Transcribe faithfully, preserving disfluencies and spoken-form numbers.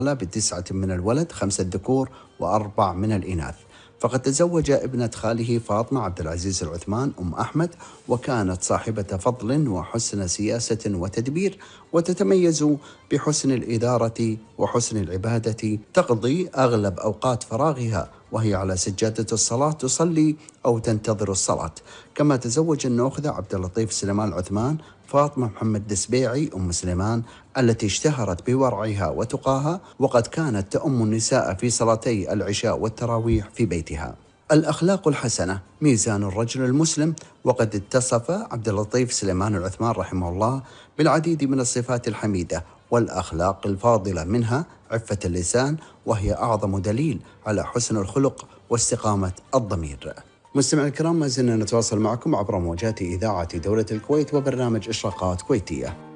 بتسعة من الولد، خمسة ذكور وأربع من الإناث. فقد تزوج ابنة خاله فاطمة عبد العزيز العثمان أم أحمد، وكانت صاحبة فضل وحسن سياسة وتدبير، وتتميز بحسن الإدارة وحسن العبادة. تقضي أغلب أوقات فراغها وهي على سجادة الصلاة تصلي أو تنتظر الصلاة. كما تزوج النوخذة عبد اللطيف سليمان العثمان فاطمة محمد دسبيعي أم سليمان، التي اشتهرت بورعها وتقاها، وقد كانت تؤم النساء في صلاتي العشاء والتراويح في بيتها. الأخلاق الحسنة ميزان الرجل المسلم، وقد اتصف عبد اللطيف سليمان العثمان رحمه الله بالعديد من الصفات الحميدة والأخلاق الفاضلة، منها عفة اللسان، وهي أعظم دليل على حسن الخلق واستقامة الضمير. مستمعينا الكرام، ما زلنا نتواصل معكم عبر موجات إذاعة دولة الكويت وبرنامج إشراقات كويتية.